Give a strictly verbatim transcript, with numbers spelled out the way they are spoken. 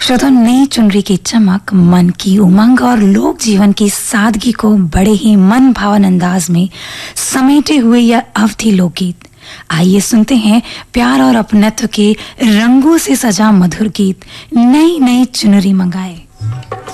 श्रोताओं, नई चुनरी की चमक, मन की उमंग और लोक जीवन की सादगी को बड़े ही मन भावन अंदाज में समेटे हुए यह अवधि लोकगीत। आइए सुनते हैं प्यार और अपनत्व के रंगों से सजा मधुर गीत, नई नई चुनरी मंगाए।